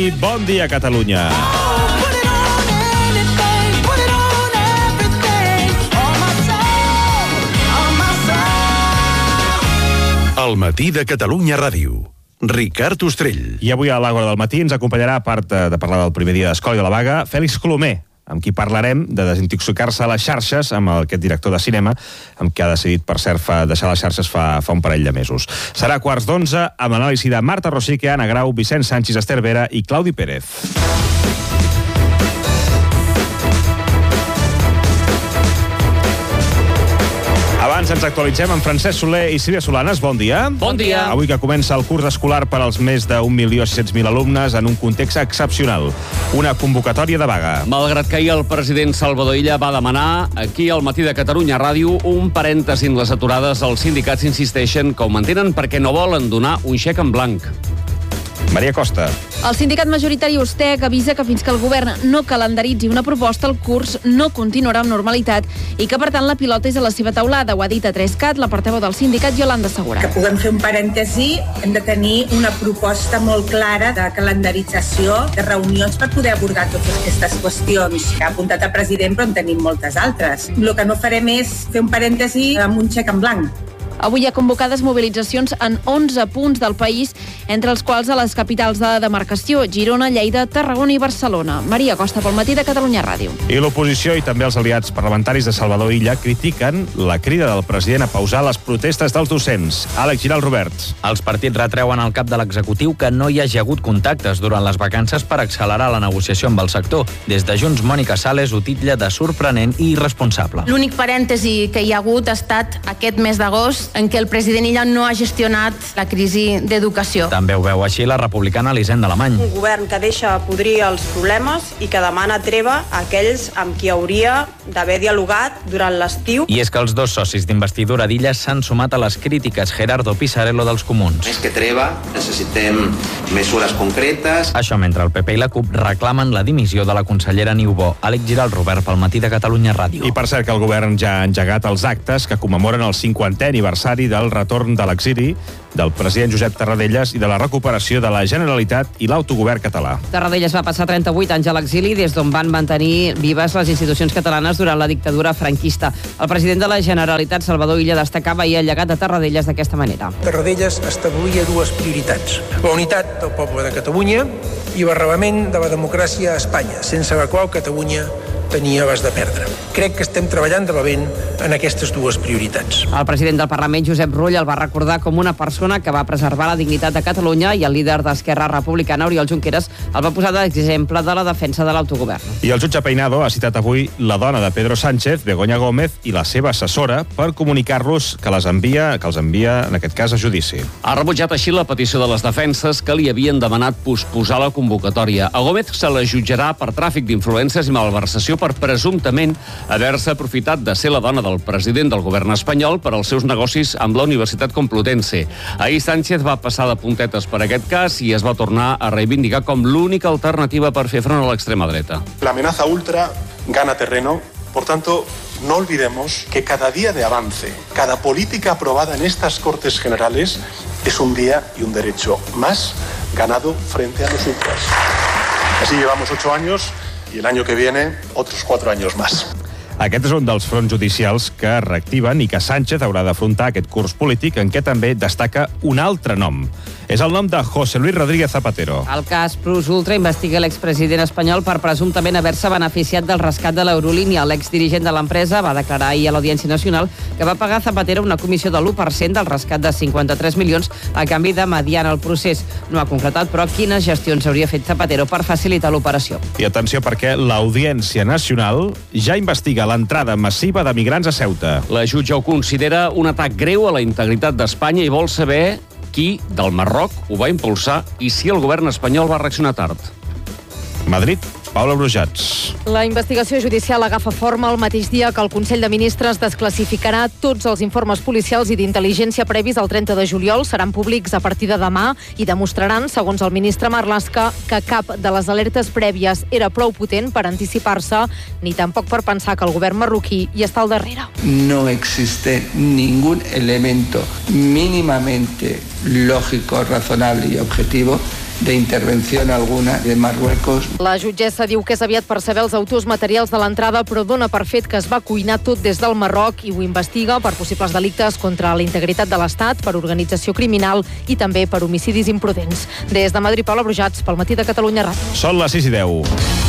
Bon dia, Catalunya. El matí de Catalunya Ràdio. Ricard Ostrell. I avui a l'Àgora del matí ens acompanyarà, a part de parlar del primer dia d'escola i de la vaga, Fèlix Colomer, amb qui parlarem de desintoxicar-se a les xarxes, amb aquest director de cinema, amb qui ha decidit, per cert, deixar les xarxes fa un parell de mesos. Serà 11:15, amb l'anàlisi de Marta Rosique, Anna Grau, Vicent Sánchez, Esther Vera i Claudi Pérez. Abans ens actualitzem amb Francesc Soler i Sílvia Solanes. Bon dia. Bon dia. Avui que comença el curs escolar per als més de 1.600.000 alumnes en un context excepcional. Una convocatòria de vaga. Malgrat que ahir el president Salvador Illa va demanar, aquí al matí de Catalunya Ràdio, un parèntesi en les aturades, els sindicats insisteixen que ho mantenen perquè no volen donar un xec en blanc. Maria Costa. El sindicat majoritari USTEC avisa que fins que el govern no calendaritzi una proposta, el curs no continuarà amb normalitat i que, per tant, la pilota és a la seva taulada. Ho ha dit a 3CAT la portaveu del sindicat, Yolanda Segura. Que puguem fer un parèntesi, hem de tenir una proposta molt clara de calendarització de reunions per poder abordar totes aquestes qüestions. Que ha apuntat el president, però en tenim moltes altres. El que no farem és fer un parèntesi amb un xec en blanc. Avui hi ha convocades mobilitzacions en 11 punts del país, entre els quals a les capitals de demarcació, Girona, Lleida, Tarragona i Barcelona. Maria Costa, pel matí de Catalunya Ràdio. I l'oposició i també els aliats parlamentaris de Salvador Illa critiquen la crida del president a pausar les protestes dels docents. Àlex Giral Roberts. Els partits retreuen al cap de l'executiu que no hi hagi hagut contactes durant les vacances per accelerar la negociació amb el sector. Des de Junts, Mònica Sales ho titlla de sorprenent i irresponsable. L'únic parèntesi que hi ha hagut ha estat aquest mes d'agost, en què el president Illa no ha gestionat la crisi d'educació. També ho veu així la republicana Elisenda Alemany. Un govern que deixa podrir els problemes i que demana treva a aquells amb qui hauria d'haver dialogat durant l'estiu. I és que els dos socis d'investidura d'Illa s'han sumat a les crítiques. Gerardo Pisarello dels Comuns. Més que treva, necessitem mesures concretes. Això mentre el PP i la CUP reclamen la dimissió de la consellera Niubó. Àlex Giral Robert pel matí de Catalunya Ràdio. I per cert que el govern ja ha engegat els actes que commemoren el 50è aniversari del retorn de l'exili del president Josep Tarradellas i de la recuperació de la Generalitat i l'autogovern català. Tarradellas va passar 38 anys a l'exili, des d'on van mantenir vives les institucions catalanes durant la dictadura franquista. El president de la Generalitat, Salvador Illa, destacava ahir el llegat de Tarradellas d'aquesta manera. Tarradellas establia dues prioritats: la unitat del poble de Catalunya i l'arrelament de la democràcia a Espanya, sense la qual Catalunya tenia les de perdre. Crec que estem treballant de valent en aquestes dues prioritats. El president del Parlament, Josep Rull, el va recordar com una persona que va preservar la dignitat de Catalunya, i el líder d'Esquerra Republicana, Oriol Junqueras, el va posar d'exemple de la defensa de l'autogovern. I el jutge Peinado ha citat avui la dona de Pedro Sánchez, Begoña Gómez, i la seva assessora per comunicar-los que els envia, en aquest cas, a judici. Ha rebutjat així la petició de les defenses que li havien demanat posposar la convocatòria. A Gómez se la jutjarà per tràfic d'influències i malversació per presumptament haver-se aprofitat de ser la dona del president del govern espanyol per als seus negocis amb la Universitat Complutense. Ahir Sánchez va passar de puntetes per aquest cas i es va tornar a reivindicar com l'única alternativa per fer front a l'extrema dreta. La amenaza ultra gana terreno, por tanto, no olvidemos que cada día de avance, cada política aprobada en estas Cortes Generales es un día y un derecho más ganado frente a los ultras. Así llevamos 8 años y el año que viene otros 4 años más. Aquest és un dels fronts judicials que reactiven i que Sánchez haurà d'afrontar aquest curs polític, en què també destaca un altre nom. És el nom de José Luis Rodríguez Zapatero. El cas Plus Ultra investiga l'expresident espanyol per presumptament haver-se beneficiat del rescat de l'Eurolínia. L'exdirigent de l'empresa va declarar ahir a l'Audiència Nacional que va pagar a Zapatero una comissió de l'1% del rescat de 53 milions a canvi de mediar en el procés. No ha concretat, però, quines gestions hauria fet Zapatero per facilitar l'operació. I atenció, perquè l'Audiència Nacional ja investiga l'entrada massiva de migrants a Ceuta. La jutge ho considera un atac greu a la integritat d'Espanya i vol saber qui del Marroc ho va impulsar i si el govern espanyol va reaccionar tard. Madrid, Paula Brujats. La investigació judicial agafa forma el mateix dia que el Consell de Ministres desclassificarà tots els informes policials i d'intel·ligència previs al 30 de juliol. Seran públics a partir de demà i demostraran, segons el ministre Marlaska, que cap de les alertes prèvies era prou potent per anticipar-se, ni tampoc per pensar que el govern marroquí hi està al darrere. No existe ningún elemento mínimamente lógico, razonable y objetivo de intervención alguna de Marruecos. La jutgessa diu que és aviat per saber els autors materials de l'entrada, però dona per fet que es va cuinar tot des del Marroc i ho investiga per possibles delictes contra la integritat de l'Estat, per organització criminal i també per homicidis imprudents. Des de Madrid, Paula Brujats, pel Matí de Catalunya Ràdio. Són les 6:10.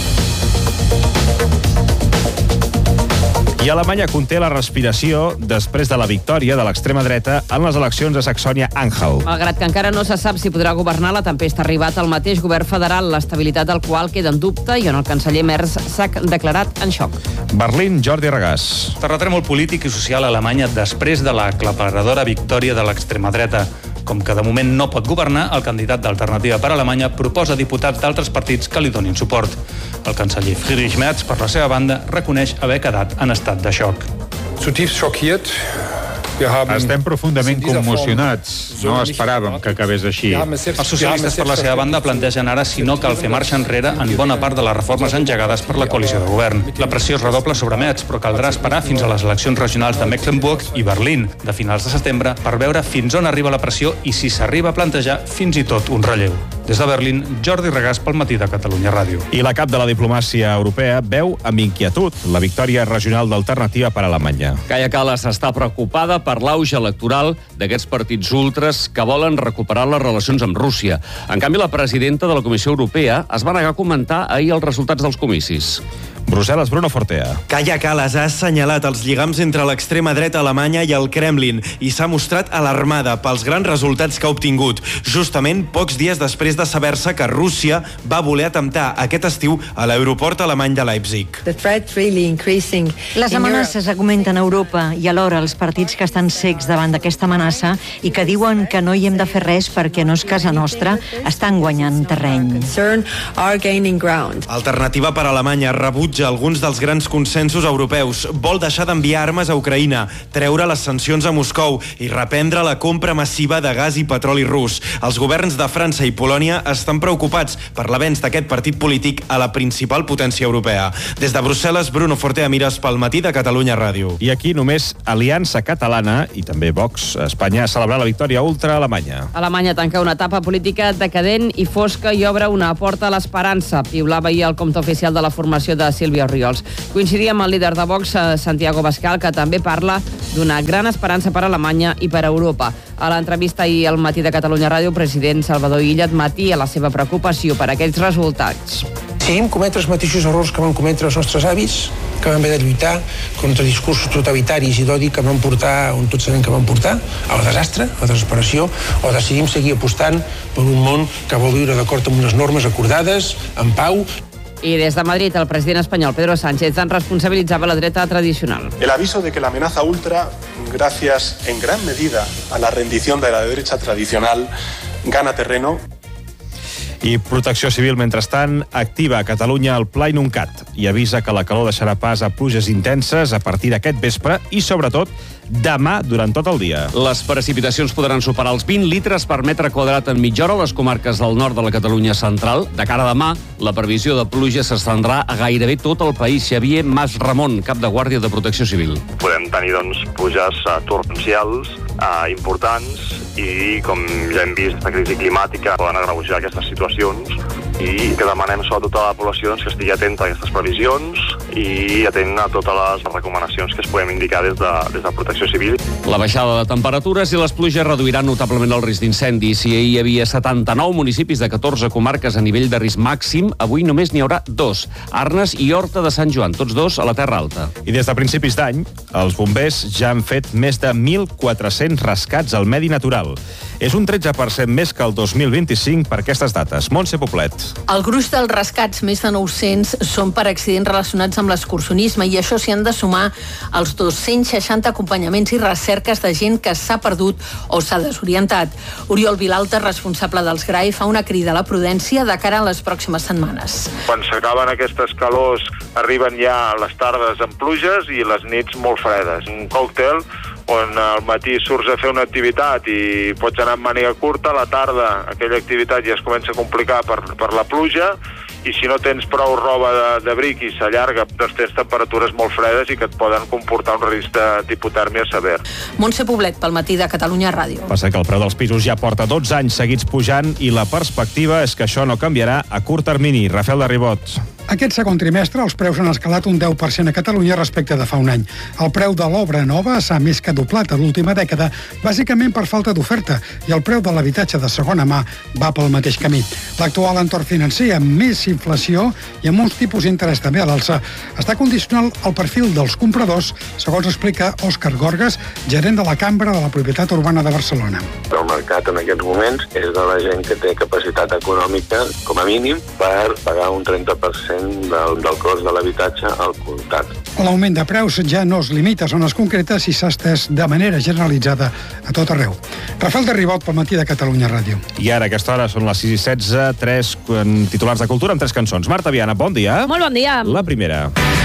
I Alemanya conté la respiració després de la victòria de l'extrema dreta en les eleccions a Saxònia-Anhalt. Malgrat que encara no se sap si podrà governar, la tempesta ha arribat al mateix govern federal, l'estabilitat del qual queda en dubte i on el canceller Merz s'ha declarat en xoc. Berlín, Jordi Regàs. Terratrèmol polític i social a Alemanya després de la aclaparadora victòria de l'extrema dreta. Com que de moment no pot governar, el candidat d'Alternativa per Alemanya proposa diputats d'altres partits que li donin suport. El canceller Friedrich Merz, per la seva banda, reconeix haver quedat en estat de xoc. Zutiefst schockiert. Estem profundament commocionats. No esperàvem que acabés així. Els socialistes, per la seva banda, plantegen ara si no cal fer marxa enrere en bona part de les reformes engegades per la coalició de govern. La pressió es redobla sobre Merz, però caldrà esperar fins a les eleccions regionals de Mecklenburg i Berlín, de finals de setembre, per veure fins on arriba la pressió i si s'arriba a plantejar fins i tot un relleu. Des de Berlín, Jordi Regàs pel Matí de Catalunya Ràdio. I la cap de la diplomàcia europea veu amb inquietud la victòria regional d'Alternativa per Alemanya. Kaja Kallas està preocupada per l'auge electoral d'aquests partits ultres que volen recuperar les relacions amb Rússia. En canvi, la presidenta de la Comissió Europea es va negar a comentar ahir els resultats dels comicis. Brussel·les, Bruno Fortea. Kaja Kallas ha assenyalat els lligams entre l'extrema dreta alemanya i el Kremlin i s'ha mostrat alarmada pels grans resultats que ha obtingut, justament pocs dies després de saber-se que Rússia va voler atemptar aquest estiu a l'aeroport alemany de Leipzig. Les amenaces augmenten a Europa i alhora els partits que estan cecs davant d'aquesta amenaça i que diuen que no hi hem de fer res perquè no és casa nostra, estan guanyant terreny. Alternativa per Alemanya rebutja alguns dels grans consensos europeus, vol deixar d'enviar armes a Ucraïna, treure les sancions a Moscou i reprendre la compra massiva de gas i petroli rus. Els governs de França i Polònia estan preocupats per l'avenç d'aquest partit polític a la principal potència europea. Des de Brussel·les, Bruno Fortea, Mires pel Matí de Catalunya Ràdio. I aquí només Aliança Catalana i també Vox a Espanya celebrar la victòria ultra-alemanya. Alemanya tanca una etapa política decadent i fosca i obre una porta a l'esperança. Piulava ahir el compte oficial de la formació de Sílvia Oriols. Coincidia amb el líder de Vox, Santiago Bascal, que també parla d'una gran esperança per a Alemanya i per a Europa. A l'entrevista ahir al Matí de Catalunya Ràdio, el president Salvador Illa admetia la seva preocupació per aquells resultats. Si hem cometre els mateixos errors que van cometre els nostres avis, que van haver de lluitar contra discursos totalitaris i d'odi que van portar, on tots sabem que van portar, al desastre, a la desesperació, o decidim seguir apostant per un món que vol viure d'acord amb unes normes acordades, en pau. I des de Madrid, el president espanyol Pedro Sánchez en responsabilitzava la dreta tradicional. El aviso de que la amenaza ultra, gracias en gran medida a la rendición de la derecha tradicional, gana terreno. I Protecció Civil, mentrestant, activa a Catalunya el Pla Inuncat i avisa que la calor deixarà pas a pluges intenses a partir d'aquest vespre i, sobretot, demà durant tot el dia. Les precipitacions podran superar els 20 litres per metre quadrat en mitja hora a les comarques del nord de la Catalunya central. De cara a demà, la previsió de pluja s'estendrà a gairebé tot el país. Xavier Mas Ramon, cap de Guàrdia de Protecció Civil. Podem tenir, pluges torrencials importants i, com ja hem vist, la crisi climàtica poden agreujar aquestes situacions i que demanem sobretot a la població que estigui atenta a aquestes previsions i atent a totes les recomanacions que es podem indicar des de Protecció Civil. La baixada de temperatures i les pluges reduiran notablement el risc d'incendis. Si ahir hi havia 79 municipis de 14 comarques a nivell de risc màxim, avui només n'hi haurà 2, Arnes i Horta de Sant Joan, tots dos a la Terra Alta. I des de principis d'any, els bombers ja han fet més de 1.400 rescats al medi natural. És un 13% més que el 2025 per aquestes dates. Montse Poblet. El gruix dels rescats, més de 900, són per accidents relacionats amb l'excursionisme i això s'hi han de sumar els 260 acompanyaments i recerques de gent que s'ha perdut o s'ha desorientat. Oriol Vilalta, responsable dels GRAI, fa una crida a la prudència de cara a les pròximes setmanes. Quan s'acaben aquestes calors, arriben ja les tardes amb pluges i les nits molt fredes. Un còctel on al matí surts a fer una activitat i pots anar amb màniga curta, a la tarda aquella activitat ja es comença a complicar per la pluja i si no tens prou roba d'abric i s'allarga, doncs tens temperatures molt fredes i que et poden comportar un risc d'hipotèrmia sever. Montse Poblet, pel Matí de Catalunya Ràdio. Passa que el preu dels pisos ja porta 12 anys seguits pujant i la perspectiva és que això no canviarà a curt termini. Rafael de Ribot. Aquest segon trimestre els preus han escalat un 10% a Catalunya respecte de fa un any. El preu de l'obra nova s'ha més que doblat a l'última dècada, bàsicament per falta d'oferta, i el preu de l'habitatge de segona mà va pel mateix camí. L'actual entorn financer, amb més inflació i amb uns tipus d'interès també a l'alça, està condicionant el perfil dels compradors, segons explica Òscar Gorgas, gerent de la Cambra de la Propietat Urbana de Barcelona. El mercat en aquests moments és de la gent que té capacitat econòmica, com a mínim, per pagar un 30% del cost de l'habitatge al comptat. L'augment de preus ja no es limita a zones concretes i s'ha estès de manera generalitzada a tot arreu. Rafael de Ribot, pel Matí de Catalunya Ràdio. I ara, a aquesta hora, són les 6:16, 3 titulars de cultura amb 3 cançons. Marta Viana, bon dia. Molt bon dia. La primera.